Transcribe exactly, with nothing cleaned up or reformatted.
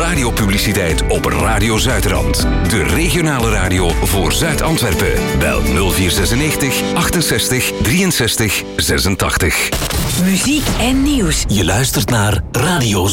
radiopubliciteit op Radio Zuidrand. De regionale radio voor Zuid-Antwerpen. Bel nul vier zesennegentig achtenzestig drieënzestig zesentachtig. Muziek en nieuws. Je luistert naar Radio